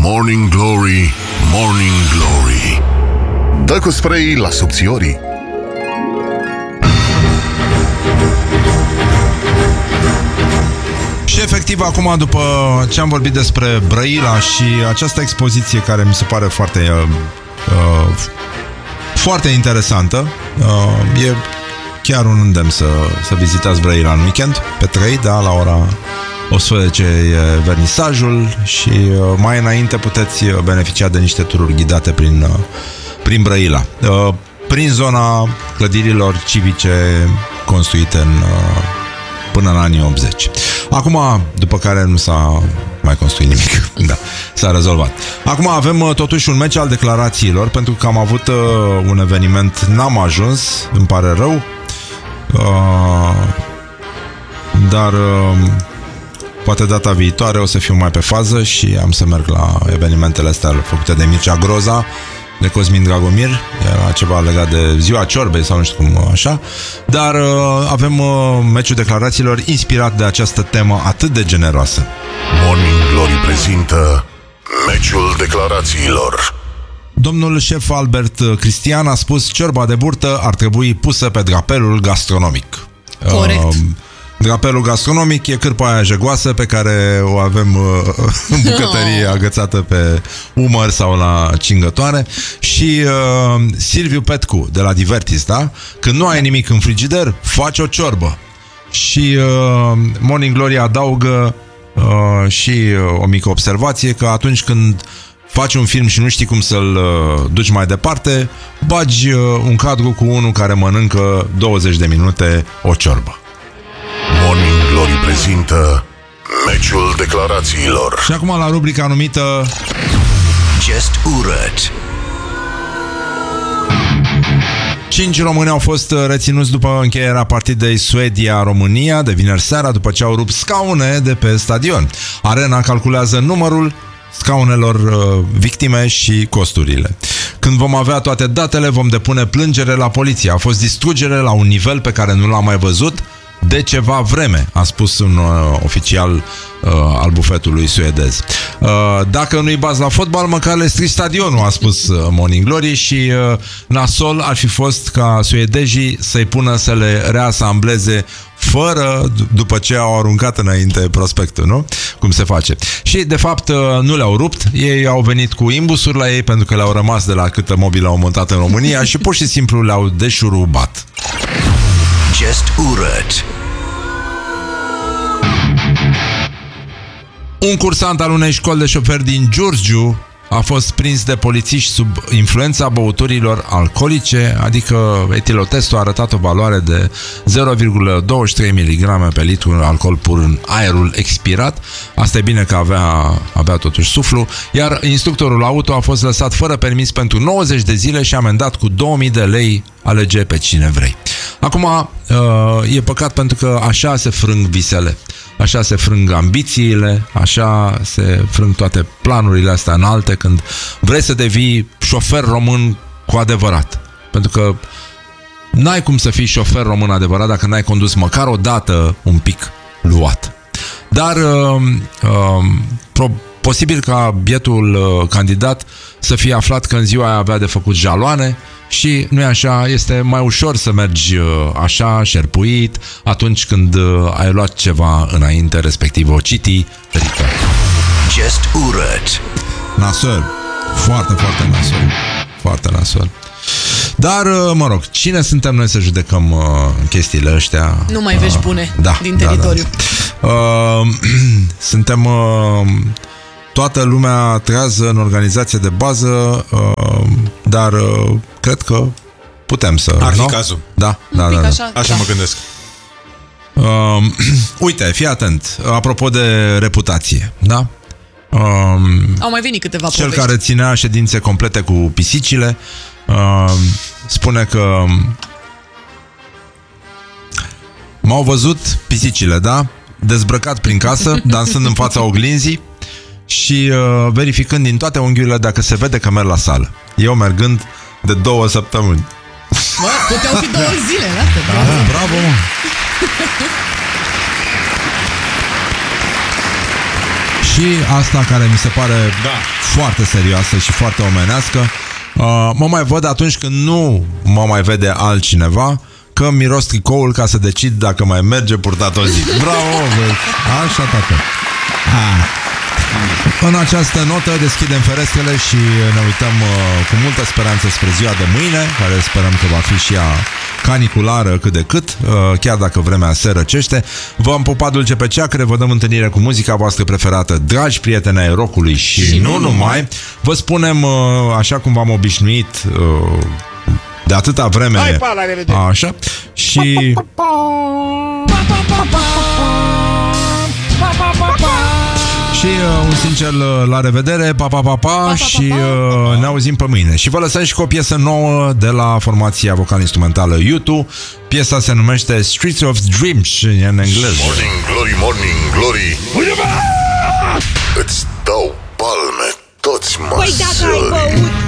Morning Glory, Morning Glory, dă cu spray la subțiorii. Și efectiv, acum, după ce am vorbit despre Brăila și această expoziție care mi se pare foarte interesantă, e chiar un îndemn să vizitați Brăila în weekend, pe 3, da, la ora 11 e vernisajul și mai înainte puteți beneficia de niște tururi ghidate prin Brăila, prin zona clădirilor civice construite până în anii 80. Acum, după care nu s-a mai construit nimic. Da, s-a rezolvat. Acum avem totuși un meci al declarațiilor, pentru că am avut un eveniment, n-am ajuns, îmi pare rău, dar poate data viitoare o să fiu mai pe fază și am să merg la evenimentele astea făcute de Mircea Groza, de Cosmin Dragomir, era ceva legat de ziua ciorbei sau nu știu cum așa, dar avem meciul declarațiilor inspirat de această temă atât de generoasă. Morning Glory prezintă meciul declarațiilor. Domnul șef Albert Cristian a spus: ciorba de burtă ar trebui pusă pe drapelul gastronomic. Corect. Drapelul gastronomic e cârpa aia jegoasă pe care o avem în bucătărie agățată pe umăr sau la cingătoare. Și Silviu Petcu de la Divertis, da? Când nu ai nimic în frigider, faci o ciorbă. Și Morning Glory adaugă și o mică observație, că atunci când faci un film și nu știi cum să-l duci mai departe, bagi un cadru cu unul care mănâncă 20 de minute o ciorbă. Morning Glory prezintă meciul declarațiilor. Și acum la rubrica numită Just urât. 5 români au fost reținuți după încheierea partidei Suedia-România de vineri seara, după ce au rupt scaune de pe stadion. Arena calculează numărul scaunelor victime și costurile. Când vom avea toate datele, vom depune plângere la poliție. A fost distrugere la un nivel pe care nu l-am mai văzut de ceva vreme, a spus un oficial al bufetului suedez. Dacă nu-i bazi la fotbal, măcar le strici stadionul, a spus Morning Glory. Și nasol ar fi fost ca suedezii să-i pună să le reasambleze fără, după ce au aruncat înainte prospectul, nu? Cum se face. Și, de fapt, nu le-au rupt. Ei au venit cu imbusuri la ei pentru că le-au rămas de la câtă mobilă au montat în România și pur și simplu le-au deșurubat. Just urât. Un cursant al unei școli de șoferi din Giurgiu a fost prins de polițiști sub influența băuturilor alcoolice, adică etilotestul a arătat o valoare de 0,23 mg pe litru alcool pur în aerul expirat. Asta e bine că avea totuși suflu. Iar instructorul auto a fost lăsat fără permis pentru 90 de zile și amendat cu 2000 de lei. Alege pe cine vrei. Acum, e păcat pentru că așa se frâng visele, așa se frâng ambițiile, așa se frâng toate planurile astea înalte când vrei să devii șofer român cu adevărat. Pentru că n-ai cum să fii șofer român adevărat dacă n-ai condus măcar o dată un pic luat. Dar posibil ca bietul candidat să fie aflat că în ziua aia avea de făcut jaloane. Și nu e așa, este mai ușor să mergi așa, șerpuit, atunci când ai luat ceva înainte, respectiv o citi rică. Just urât. Nasol. Foarte, foarte nasol. Foarte nasol. Dar, mă rog, cine suntem noi să judecăm chestiile astea? Nu mai vești bune din teritoriu. Da. Suntem... toată lumea trează în organizație de bază, dar cred că putem să... Ar fi cazul. Da. Așa mă gândesc. Uite, fii atent. Apropo de reputație, da? Au mai venit câteva cel povești. care ținea ședințe complete cu pisicile spune că m-au văzut pisicile, da? Dezbrăcat prin casă, dansând în fața oglinzii și verificând din toate unghiurile dacă se vede că merg la sală. Eu mergând de 2 săptămâni. Bă, puteau fi 2 zile, da? Bravo, mă. Și asta care mi se pare foarte serioasă și foarte omenească, mă mai văd atunci când nu mă mai vede altcineva, că miros tricoul ca să decid dacă mai merge purtat o zi. Bravo, bă. Așa, tată. În această notă deschidem ferestrele și ne uităm cu multă speranță spre ziua de mâine, care sperăm că va fi și ea caniculară cât de cât, chiar dacă vremea se răcește. V-am pupat dulce pe ceacre, vă dăm întâlnire cu muzica voastră preferată, dragi prieteni ai rockului și nu numai. Vă spunem, așa cum v-am obișnuit de atâta vreme. Hai, pa, la revedere. Așa. Și și un sincer la revedere, pa, pa, pa, pa, și ne auzim pe mâine. Și vă lăsăm și cu o piesă nouă de la formația vocal-instrumentală U2. Piesa se numește Streets of Dreams în engleză. Morning Glory, Morning Glory, îți dau palme toți măsării.